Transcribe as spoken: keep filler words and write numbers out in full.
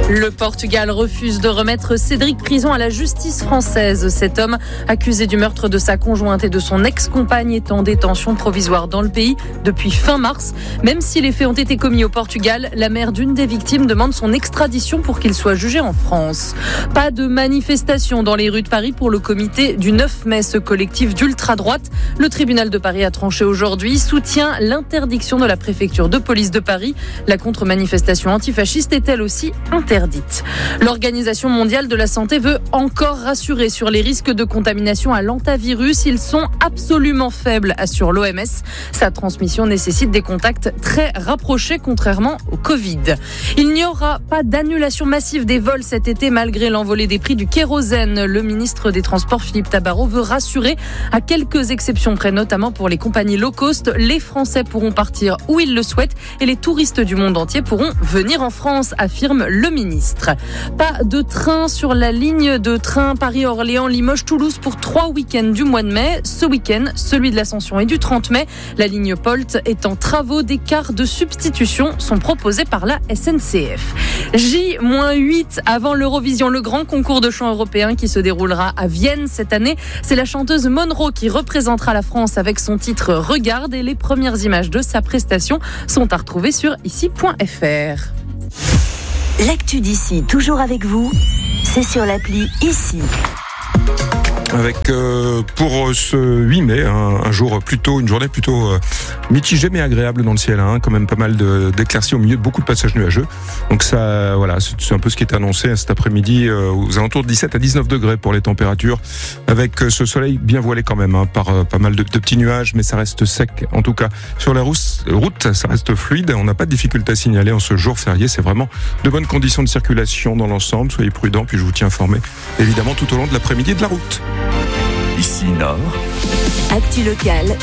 Le Portugal refuse de remettre Cédric Prison à la justice française. Cet homme, accusé du meurtre de sa conjointe et de son ex-compagne, est en détention provisoire dans le pays depuis fin mars. Même si les faits ont été commis au Portugal, la mère d'une des victimes demande son extradition pour qu'il soit jugé en France. Pas de manifestation dans les rues de Paris pour le comité du neuf mai, ce collectif d'ultra-droite. Le tribunal de Paris a tranché aujourd'hui, soutient l'interdiction de la préfecture de police de Paris. La contre-manifestation antifasciste est elle aussi interdite. L'Organisation mondiale de la santé veut encore rassurer sur les risques de contamination à l'hantavirus. Ils sont absolument faibles, assure l'O M S. Sa transmission nécessite des contacts très rapprochés, contrairement au Covid. Il n'y aura pas d'annulation massive des vols cet été malgré l'envolée des prix du kérosène. Le ministre des Transports, Philippe Tabarot, veut rassurer à quelques exceptions près, notamment pour les compagnies low cost. Les Français pourront partir où ils le souhaitent et les touristes du monde entier pourront venir en France, affirme le ministre. Pas de train sur la ligne de train Paris-Orléans-Limoges-Toulouse pour trois week-ends du mois de mai. Ce week-end, celui de l'Ascension et du trente mai. La ligne Polt est en travaux. Des cars de substitution sont proposés par la S N C F. J huit avant l'Eurovision, le grand concours de chant européen qui se déroulera à Vienne cette année. C'est la chanteuse Monroe qui représentera la France avec son titre Regarde, et les premières images de sa prestation sont à retrouver sur ici point f r. L'actu d'ici, toujours avec vous, c'est sur l'appli Ici. Avec euh, pour ce huit mai, un, un jour plutôt, une journée plutôt euh, mitigée mais agréable dans le ciel, hein, quand même pas mal de, d'éclaircies au milieu de beaucoup de passages nuageux. Donc ça, voilà, c'est, c'est un peu ce qui est annoncé cet après-midi, euh, aux alentours de dix-sept à dix-neuf degrés pour les températures, avec euh, ce soleil bien voilé quand même, hein, par euh, pas mal de, de petits nuages, mais ça reste sec. En tout cas, sur la route, route, ça reste fluide. On n'a pas de difficulté à signaler en ce jour férié. C'est vraiment de bonnes conditions de circulation dans l'ensemble. Soyez prudents, puis je vous tiens informé, évidemment, tout au long de l'après-midi de la route. Ici Nord. Actu locale